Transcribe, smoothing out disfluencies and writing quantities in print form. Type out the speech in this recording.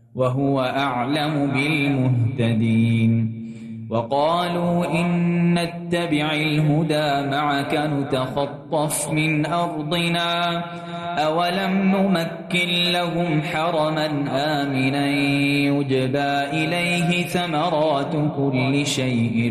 وهو أعلم بالمهتدين. وقالوا إن نتبع الهدى معك نتخطف من أرضنا أولم نمكن لهم حرما آمنا يجبى إليه ثمرات كل شيء